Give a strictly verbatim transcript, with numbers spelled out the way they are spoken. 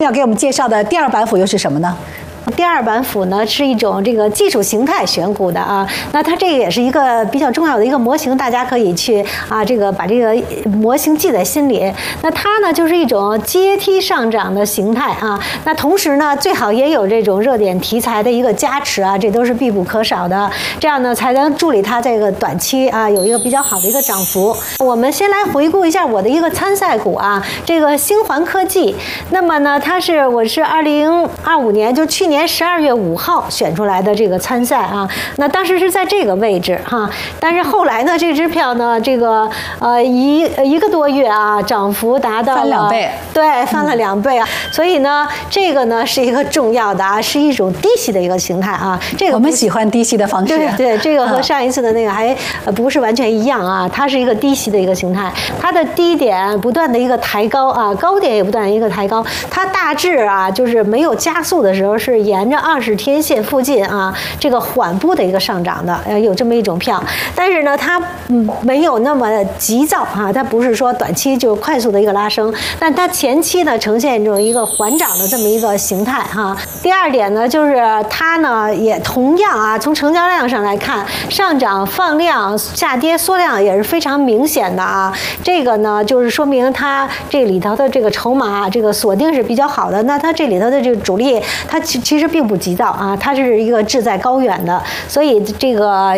要给我们介绍的第二板斧又是什么呢？ 第二板斧呢是一种这个技术形态选股的啊，那它这个也是一个比较重要的一个模型，大家可以去啊这个把这个模型记在心里。那它呢就是一种阶梯上涨的形态啊，那同时呢最好也有这种热点题材的一个加持啊，这都是必不可少的，这样呢才能助力它这个短期啊有一个比较好的一个涨幅。我们先来回顾一下我的一个参赛股啊，这个星环科技，那么呢它是我是二零二五年就去年。年十二月五号选出来的这个参赛啊，那当时是在这个位置哈，但是后来呢，这支票呢，这个呃一一个多月啊，涨幅达到了翻两倍， 对，翻了两倍啊，嗯、所以呢，这个呢是一个重要的啊，是一种低息的一个形态啊，这个我们喜欢低息的方式， 对对，这个和上一次的那个还不是完全一样啊，它是一个低息的一个形态，它的低点不断的一个抬高啊，高点也不断的一个抬高，它大致啊就是没有加速的时候是沿着二十天线附近啊，这个缓步的一个上涨的，呃，有这么一种票。但是呢，它嗯没有那么急躁啊，它不是说短期就快速的一个拉升，但它前期呢呈现这种一个缓涨的这么一个形态哈。第二点呢，就是它呢也同样啊，从成交量上来看，上涨放量、下跌缩量也是非常明显的啊。这个呢，就是说明它这里头的这个筹码这个锁定是比较好的。那它这里头的这个主力，它其其实并不急躁啊，它是一个志在高远的，所以这个